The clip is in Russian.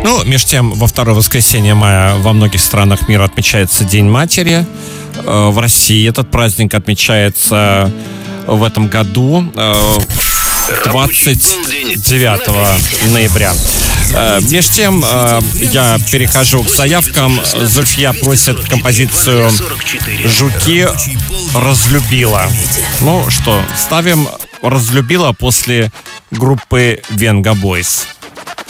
Ну, между тем, во второе воскресенье мая во многих странах мира отмечается День матери. В России этот праздник отмечается в этом году 29 ноября. Между тем, я перехожу к заявкам. Зульфия просит композицию «Жуки разлюбила». Ну что, ставим «Разлюбила» после группы Venga Boys.